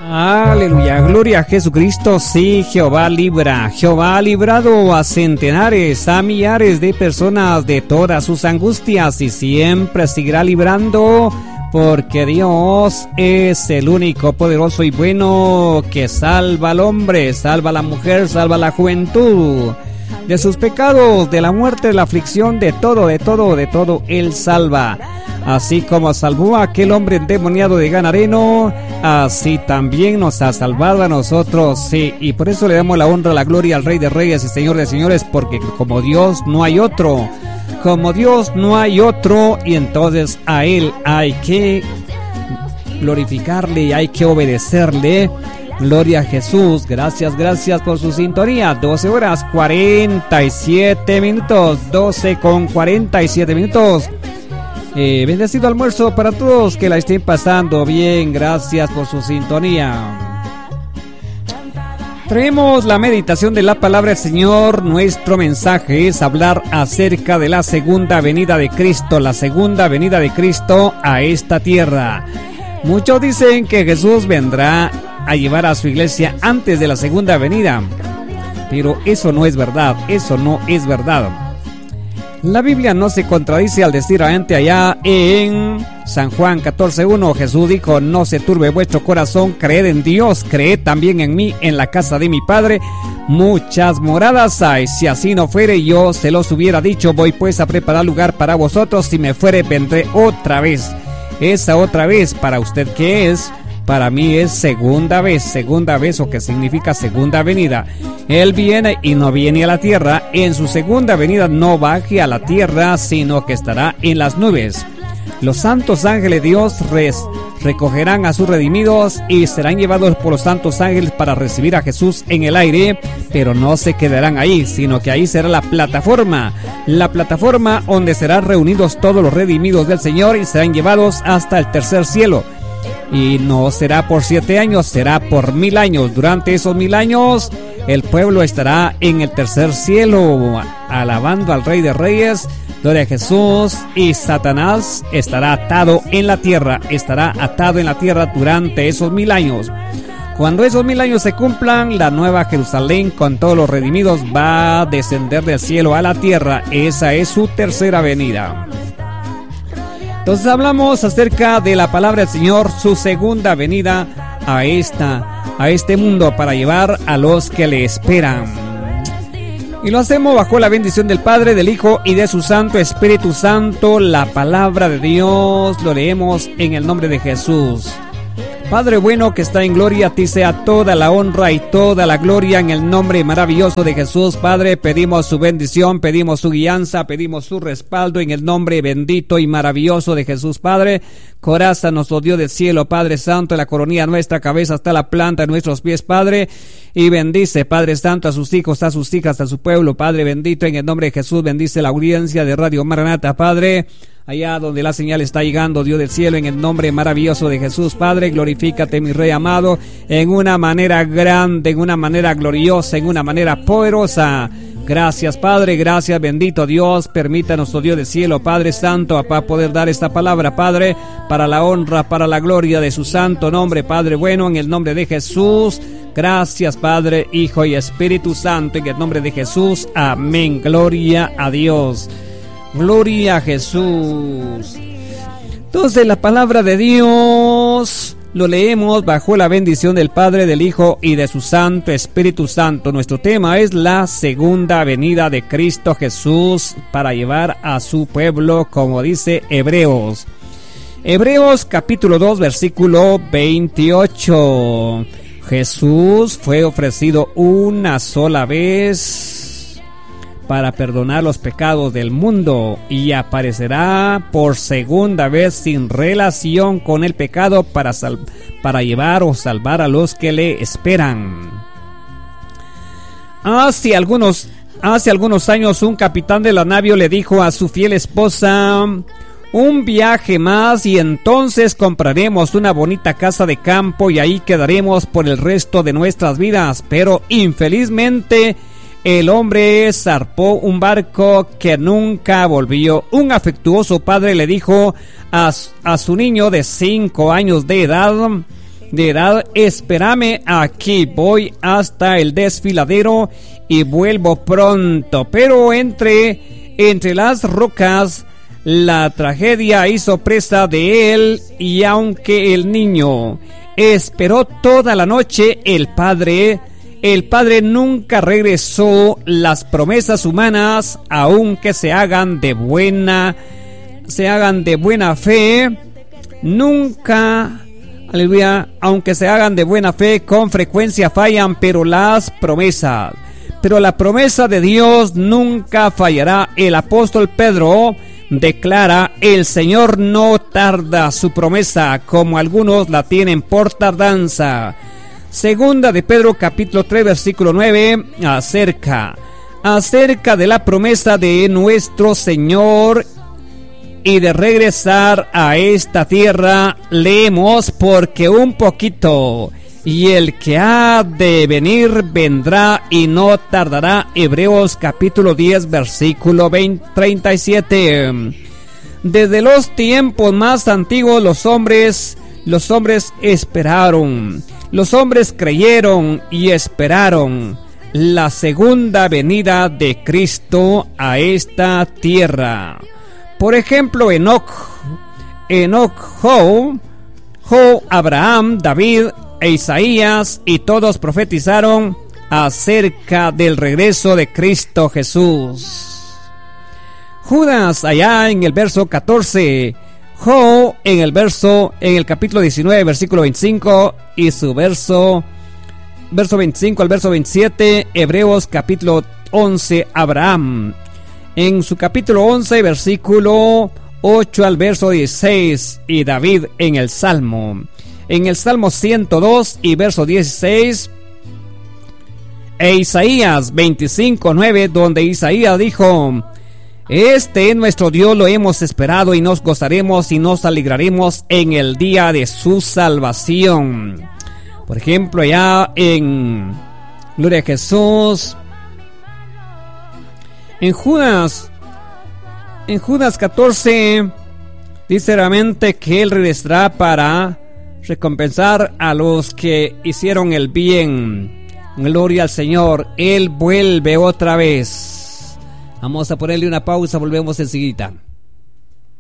Aleluya, gloria a Jesucristo. Sí, Jehová libra. Jehová ha librado a centenares, a millares de personas de todas sus angustias y siempre seguirá librando, porque Dios es el único poderoso y bueno que salva al hombre, salva a la mujer, salva a la juventud de sus pecados, de la muerte, de la aflicción, de todo, Él salva. Así como salvó a aquel hombre endemoniado de Gadareno, así también nos ha salvado a nosotros, sí, y por eso le damos la honra, la gloria al Rey de Reyes y Señor de Señores, porque como Dios no hay otro, y entonces a Él hay que glorificarle y hay que obedecerle. Gloria a Jesús, gracias por su sintonía. 12 horas 47 minutos, 12:47. Bendecido almuerzo para todos, que la estén pasando bien, gracias por su sintonía. Traemos la meditación de la palabra del Señor. Nuestro mensaje es hablar acerca de la segunda venida de Cristo, a esta tierra. Muchos dicen que Jesús vendrá a llevar a su iglesia antes de la segunda venida, pero eso no es verdad. La Biblia no se contradice al decir allá en San Juan 14:1, Jesús dijo: no se turbe vuestro corazón, creed en Dios, creed también en mí. En la casa de mi Padre muchas moradas hay, si así no fuere yo se los hubiera dicho. Voy pues a preparar lugar para vosotros, si me fuere vendré otra vez. Esa otra vez, ¿para usted qué es? Para mí es segunda vez, o que significa segunda venida. Él viene y no viene a la tierra. En su segunda venida no baje a la tierra, sino que estará en las nubes. Los santos ángeles de Dios recogerán a sus redimidos y serán llevados por los santos ángeles para recibir a Jesús en el aire, pero no se quedarán ahí, sino que ahí será la plataforma donde serán reunidos todos los redimidos del Señor y serán llevados hasta el tercer cielo. Y no será por 7 años, será por 1000 años. Durante esos 1000 años el pueblo estará en el tercer cielo alabando al Rey de Reyes, gloria a Jesús, y Satanás estará atado en la tierra durante esos 1000 años. Cuando esos 1000 años se cumplan, la nueva Jerusalén con todos los redimidos va a descender del cielo a la tierra. Esa es su tercera venida. Entonces hablamos acerca de la palabra del Señor, su segunda venida a este mundo para llevar a los que le esperan. Y lo hacemos bajo la bendición del Padre, del Hijo y de su Santo Espíritu Santo. La palabra de Dios lo leemos en el nombre de Jesús. Padre bueno que está en gloria, a ti sea toda la honra y toda la gloria en el nombre maravilloso de Jesús. Padre, pedimos su bendición, pedimos su guianza, pedimos su respaldo en el nombre bendito y maravilloso de Jesús. Padre, coraza nuestro Dios del cielo, Padre Santo, la coronilla de nuestra cabeza hasta la planta de nuestros pies, Padre, y bendice, Padre Santo, a sus hijos, a sus hijas, a su pueblo, Padre bendito, en el nombre de Jesús. Bendice la audiencia de Radio Maranata, Padre, allá donde la señal está llegando, Dios del cielo, en el nombre maravilloso de Jesús. Padre, glorifícate, mi Rey amado, en una manera grande, en una manera gloriosa, en una manera poderosa. Gracias, Padre, gracias, bendito Dios. Permítanos, oh Dios del cielo, Padre Santo, para poder dar esta palabra, Padre, para la honra, para la gloria de su santo nombre, Padre bueno, en el nombre de Jesús. Gracias, Padre, Hijo y Espíritu Santo, en el nombre de Jesús. Amén. Gloria a Dios. Gloria a Jesús. Entonces la palabra de Dios lo leemos bajo la bendición del Padre, del Hijo y de su Santo Espíritu Santo. Nuestro tema es la segunda venida de Cristo Jesús para llevar a su pueblo, como dice Hebreos. Hebreos capítulo 2 versículo 28. Jesús fue ofrecido una sola vez para perdonar los pecados del mundo y aparecerá por segunda vez sin relación con el pecado para llevar o salvar a los que le esperan. Hace algunos años un capitán de la navío le dijo a su fiel esposa: un viaje más y entonces compraremos una bonita casa de campo y ahí quedaremos por el resto de nuestras vidas. Pero infelizmente el hombre zarpó un barco que nunca volvió. Un afectuoso padre le dijo a su niño de 5 años de edad: de edad, espérame aquí, voy hasta el desfiladero y vuelvo pronto. Pero entre las rocas la tragedia hizo presa de él, y aunque el niño esperó toda la noche, el padre nunca regresó. Las promesas humanas, aunque se hagan de buena fe, nunca, aleluya, aunque se hagan de buena fe, con frecuencia fallan, pero la promesa de Dios nunca fallará. El apóstol Pedro declara: el Señor no tarda su promesa, como algunos la tienen por tardanza. Segunda de Pedro capítulo 3 versículo 9, acerca de la promesa de nuestro Señor y de regresar a esta tierra, leemos: porque un poquito, y el que ha de venir vendrá y no tardará. Hebreos capítulo 10 versículo 37. Desde los tiempos más antiguos los hombres esperaron, los hombres creyeron y esperaron la segunda venida de Cristo a esta tierra. Por ejemplo, Enoc, Job, Abraham, David e Isaías, y todos profetizaron acerca del regreso de Cristo Jesús. Judas allá en el verso 14, Job en el capítulo 19 versículo 25 y su verso 25 al verso 27. Hebreos capítulo 11, Abraham en su capítulo 11 versículo 8 al verso 16, y David en el Salmo 102 y verso 16, e Isaías 25:9, donde Isaías dijo: este es nuestro Dios, lo hemos esperado, y nos gozaremos y nos alegraremos en el día de su salvación. Por ejemplo, allá en Gloria a Jesús, en Judas 14 dice realmente que Él regresará para recompensar a los que hicieron el bien. Gloria al Señor, Él vuelve otra vez. Vamos a ponerle una pausa, volvemos enseguida.